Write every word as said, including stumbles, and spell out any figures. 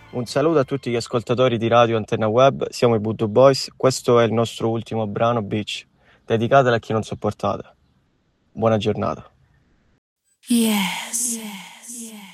Un saluto a tutti gli ascoltatori di Radio Antenna Web, siamo i Voodoo Boys, questo è il nostro ultimo brano Beach, dedicato a chi non sopportate. Buona giornata. Yes. Yeah.